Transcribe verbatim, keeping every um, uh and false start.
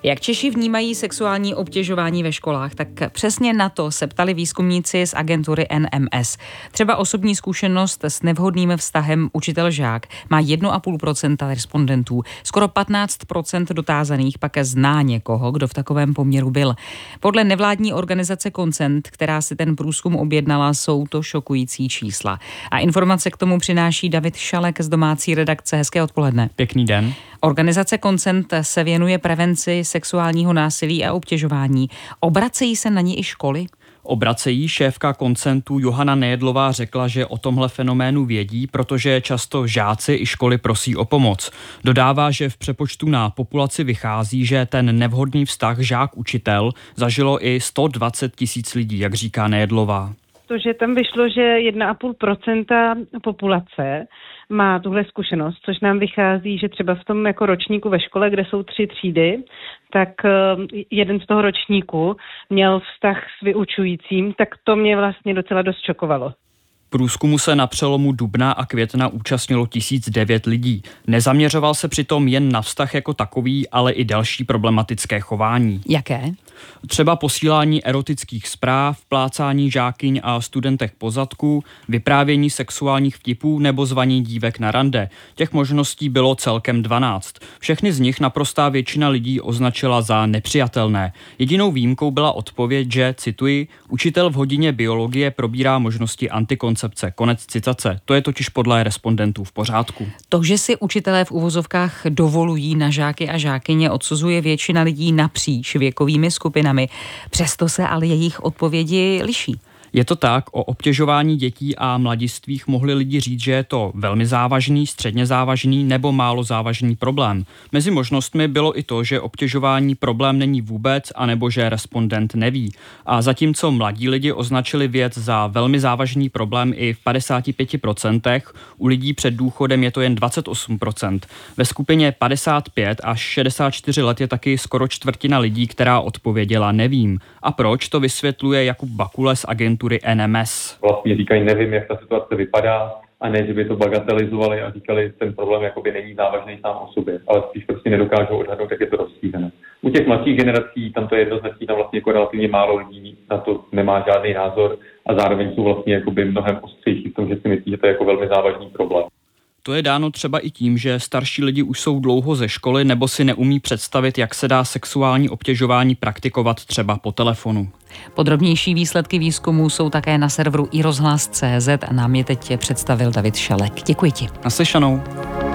Jak Češi vnímají sexuální obtěžování ve školách, tak přesně na to se ptali výzkumníci z agentury N M S. Třeba osobní zkušenost s nevhodným vztahem učitel-žák má jedna celá pět procenta respondentů. Skoro patnáct procent dotázaných pak zná někoho, kdo v takovém poměru byl. Podle nevládní organizace Consent, která si ten průzkum objednala, jsou to šokující čísla. A informace k tomu přináší David Šalek z domácí redakce. Hezké odpoledne. Pěkný den. Organizace Consent se věnuje prevenci sexuálního násilí a obtěžování. Obracejí se na ní i školy? Obracejí. Šéfka Consentu Johana Nejedlová řekla, že o tomhle fenoménu vědí, protože často žáci i školy prosí o pomoc. Dodává, že v přepočtu na populaci vychází, že ten nevhodný vztah žák-učitel zažilo i sto dvacet tisíc lidí, jak říká Nejedlová. To, že tam vyšlo, že jedna celá pět procenta populace má tuhle zkušenost, což nám vychází, že třeba v tom jako ročníku ve škole, kde jsou tři třídy, tak jeden z toho ročníku měl vztah s vyučujícím, tak to mě vlastně docela dost šokovalo. Průzkumu se na přelomu dubna a května účastnilo tisíc devět lidí. Nezaměřoval se přitom jen na vztah jako takový, ale i další problematické chování. Jaké? Třeba posílání erotických zpráv, plácání žákyň a studentek po zadku, vyprávění sexuálních vtipů nebo zvaní dívek na rande. Těch možností bylo celkem dvanáct. Všechny z nich naprostá většina lidí označila za nepřijatelné. Jedinou výjimkou byla odpověď, že, cituji, učitel v hodině biologie probírá možnosti antikoncepce. Konec citace. To je totiž podle respondentů v pořádku. To, že si učitelé v uvozovkách dovolují na žáky a žákyně, odsuzuje většina lidí napříč věkovými skupinami. Přesto se ale jejich odpovědi liší. Je to tak, o obtěžování dětí a mladistvých mohli lidi říct, že je to velmi závažný, středně závažný nebo málo závažný problém. Mezi možnostmi bylo i to, že obtěžování problém není vůbec, anebo že respondent neví. A zatímco mladí lidi označili věc za velmi závažný problém i v padesát pět procent, u lidí před důchodem je to jen dvacet osm procent. Ve skupině padesát pět až šedesát čtyři let je taky skoro čtvrtina lidí, která odpověděla nevím. A proč, to vysvětluje Jakub Bakule z agentury N M S. Vlastně říkají, nevím, jak ta situace vypadá, a ne, že by to bagatelizovali a říkali, ten problém jakoby není závažný sám o sobě, ale spíš prostě nedokážou odhadnout, jak je to rozšířené. U těch mladších generací tam to je jednoznačně, tam vlastně jako relativně málo lidí na to nemá žádný názor a zároveň jsou vlastně jakoby mnohem ostřejší v tom, že si myslí, že to je jako velmi závažný problém. To je dáno třeba i tím, že starší lidi už jsou dlouho ze školy nebo si neumí představit, jak se dá sexuální obtěžování praktikovat třeba po telefonu. Podrobnější výsledky výzkumu jsou také na serveru i rozhlas tečka cé zet a nám je teď představil David Šalek. Děkuji ti. Naslyšenou.